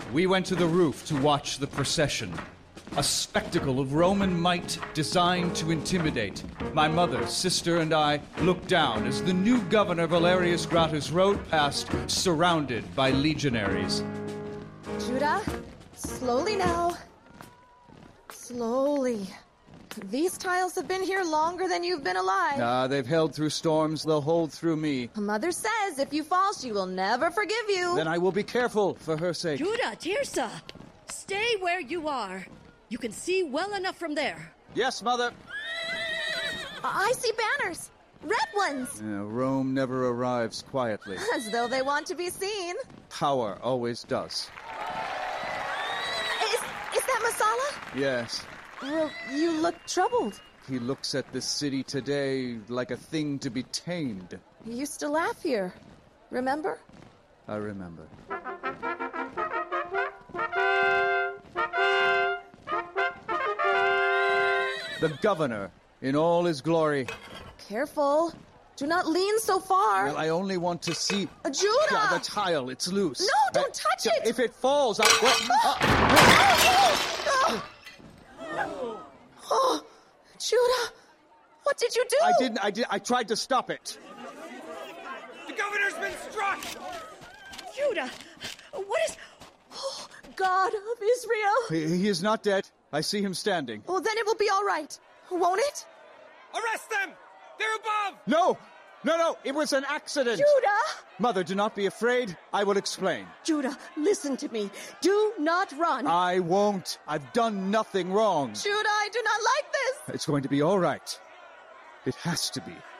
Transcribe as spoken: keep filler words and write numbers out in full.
We went to the roof to watch the procession. A spectacle of Roman might designed to intimidate. My mother, sister, and I looked down as the new governor Valerius Gratus rode past, surrounded by legionaries. Judah, slowly now. Slowly. These tiles have been here longer than you've been alive. Ah, they've held through storms, they'll hold through me. Mother says if you fall, she will never forgive you. Then I will be careful, for her sake. Judah, Tirsa, stay where you are. You can see well enough from there. Yes, Mother. I see banners. Red ones. Yeah, Rome never arrives quietly. As though they want to be seen. Power always does. Is, is that Masala? Yes. Well, you look troubled. He looks at this city today like a thing to be tamed. You used to laugh here. Remember? I remember. The governor, in all his glory. Careful. Do not lean so far. Well, I only want to see... Uh, Judah! Yeah, the tile, it's loose. No, don't I- touch it! If it falls, I... Well, uh, Oh, Judah! What did you do? I didn't, I did, I tried to stop it. The governor's been struck! Judah, what is... Oh, God of Israel! He, he is not dead. I see him standing. Oh, then it will be all right. Won't it? Arrest them! They're above! No! No, no, it was an accident! Judah! Mother, do not be afraid. I will explain. Judah, listen to me. Do not run. I won't. I've done nothing wrong. Judah, I do not like this! It's going to be all right. It has to be.